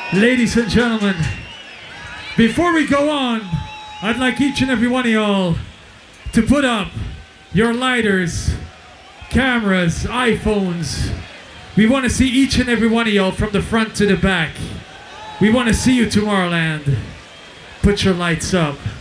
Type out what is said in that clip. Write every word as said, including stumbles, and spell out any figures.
Ladies and gentlemen, before we go on, I'd like each and every one of y'all to put up your lighters, cameras, iPhones. We want to see each and every one of y'all from the front to the back. We want to see you, Tomorrowland. Put your lights up.